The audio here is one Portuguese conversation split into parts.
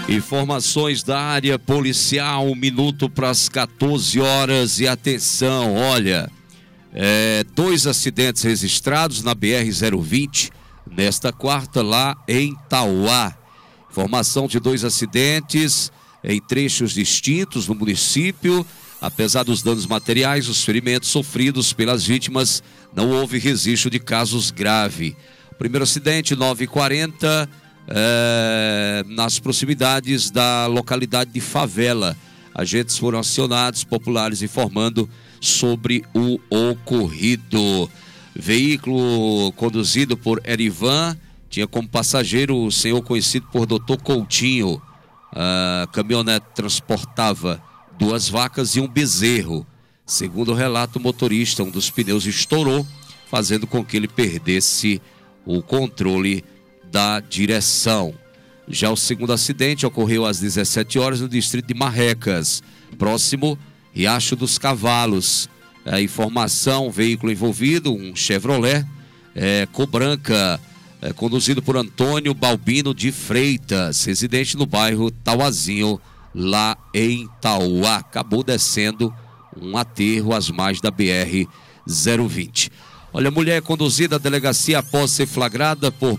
Informações da área policial, 1 minuto para as 14 horas. E atenção, olha, 2 acidentes registrados na BR-020 nesta quarta lá em Tauá. Informação de 2 acidentes em trechos distintos no município. Apesar dos danos materiais, os ferimentos sofridos pelas vítimas, não houve registro de casos graves. O primeiro acidente, 9h40, nas proximidades da localidade de Favela. Agentes foram acionados, populares informando sobre o ocorrido. Veículo conduzido por Erivan tinha como passageiro o senhor conhecido por Dr. Coutinho. A caminhonete transportava 2 vacas e um bezerro. Segundo o relato, o motorista, um dos pneus estourou, fazendo com que ele perdesse o controle da direção. Já o segundo acidente ocorreu às 17 horas no distrito de Marrecas, próximo Riacho dos Cavalos. A informação, veículo envolvido, um Chevrolet cor branca, conduzido por Antônio Balbino de Freitas, residente no bairro Tauazinho, lá em Tauá. Acabou descendo um aterro às margens da BR-020. Olha, mulher é conduzida à delegacia após ser flagrada com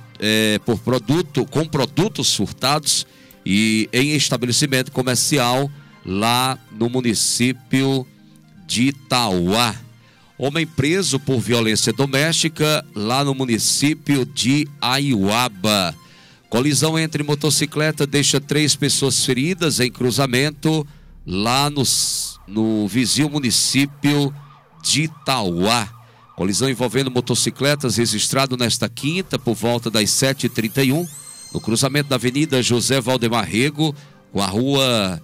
produtos furtados e em estabelecimento comercial lá no município de Tauá. Homem preso por violência doméstica lá no município de Aiuaba. Colisão entre motocicleta deixa 3 pessoas feridas em cruzamento lá no vizinho município de Tauá. Colisão envolvendo motocicletas registrado nesta quinta por volta das 7h31 no cruzamento da Avenida José Valdemar Rego com a rua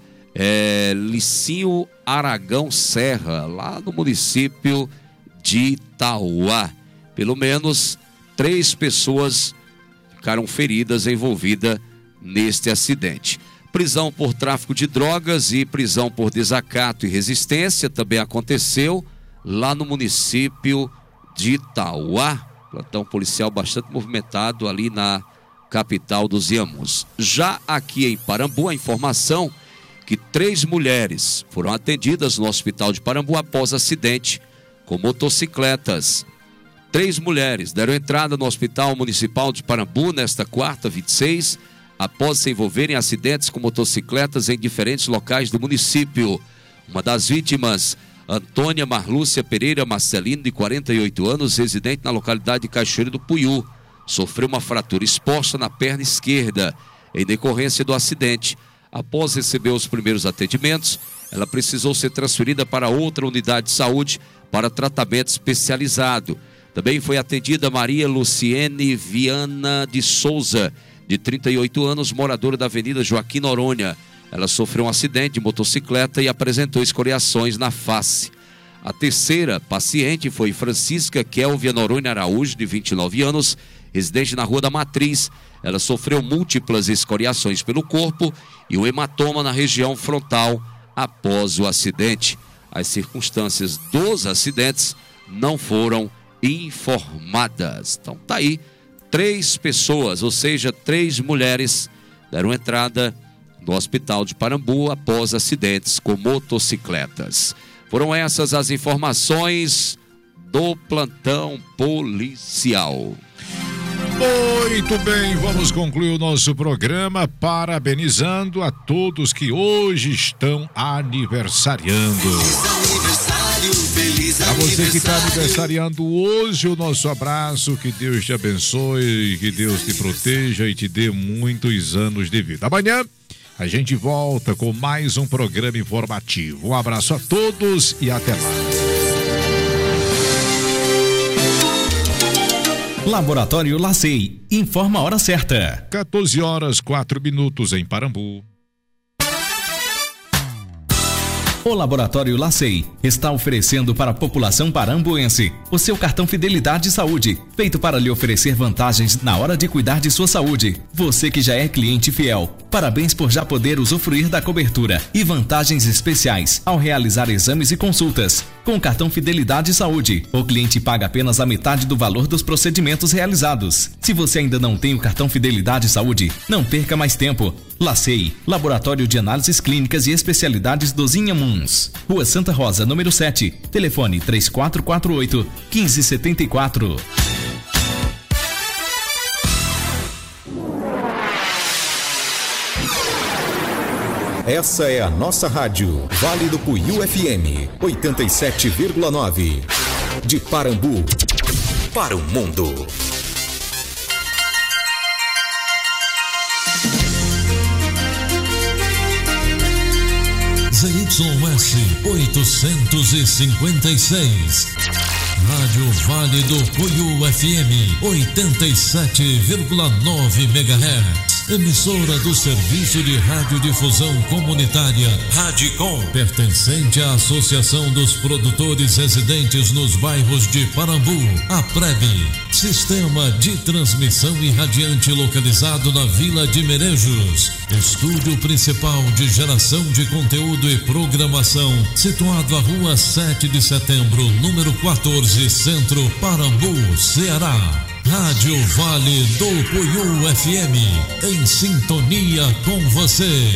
Licinho Aragão Serra, lá no município de Tauá. Pelo menos 3 pessoas ficaram feridas envolvidas neste acidente. Prisão por tráfico de drogas e prisão por desacato e resistência também aconteceu lá no município de Tauá. Plantão policial bastante movimentado ali na capital dos Inhamuns. Já aqui em Parambu, a informação que 3 mulheres foram atendidas no hospital de Parambu após acidente com motocicletas. 3 mulheres deram entrada no Hospital Municipal de Parambu nesta quarta, 26, após se envolverem em acidentes com motocicletas em diferentes locais do município. Uma das vítimas, Antônia Marlúcia Pereira Marcelino, de 48 anos, residente na localidade de Cachoeira do Puiú, sofreu uma fratura exposta na perna esquerda em decorrência do acidente. Após receber os primeiros atendimentos, ela precisou ser transferida para outra unidade de saúde para tratamento especializado. Também foi atendida Maria Luciene Viana de Souza, de 38 anos, moradora da Avenida Joaquim Noronha. Ela sofreu um acidente de motocicleta e apresentou escoriações na face. A terceira paciente foi Francisca Kelvia Noronha Araújo, de 29 anos, residente na Rua da Matriz. Ela sofreu múltiplas escoriações pelo corpo e um hematoma na região frontal após o acidente. As circunstâncias dos acidentes não foram informadas. Então tá aí, 3 pessoas, ou seja, 3 mulheres deram entrada no hospital de Parambu após acidentes com motocicletas. Foram essas as informações do plantão policial. Muito bem, vamos concluir o nosso programa parabenizando a todos que hoje estão aniversariando. A você que está aniversariando hoje, o nosso abraço, que Deus te abençoe, que Deus te proteja e te dê muitos anos de vida. Amanhã a gente volta com mais um programa informativo. Um abraço a todos e até lá. Laboratório LACEI, informa a hora certa. 14h04 em Parambu. O Laboratório LACEI está oferecendo para a população parambuense o seu cartão Fidelidade Saúde, feito para lhe oferecer vantagens na hora de cuidar de sua saúde. Você que já é cliente fiel, parabéns por já poder usufruir da cobertura e vantagens especiais ao realizar exames e consultas. Com o cartão Fidelidade Saúde, o cliente paga apenas a metade do valor dos procedimentos realizados. Se você ainda não tem o cartão Fidelidade Saúde, não perca mais tempo. LACEI, Laboratório de Análises Clínicas e Especialidades dos Inhamuns. Rua Santa Rosa, número 7. Telefone 3448-1574. Essa é a nossa rádio, Vale do Puiú FM, 87,9. De Parambu, para o mundo. ZYS 856. Rádio Vale do Puiú FM 87,9 MHz. Emissora do Serviço de Radiodifusão Comunitária Radicom, pertencente à Associação dos Produtores Residentes nos Bairros de Parambu, a PREB. Sistema de transmissão irradiante localizado na Vila de Merejos. Estúdio principal de geração de conteúdo e programação, situado à Rua 7 de Setembro, número 14, Centro, Parambu, Ceará. Rádio Vale do Puiú FM, em sintonia com você.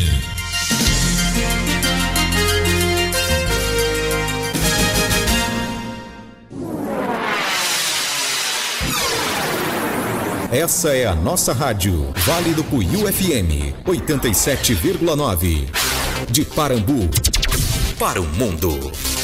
Essa é a nossa rádio, Vale do Puiú FM, 87,9. De Parambu, para o mundo.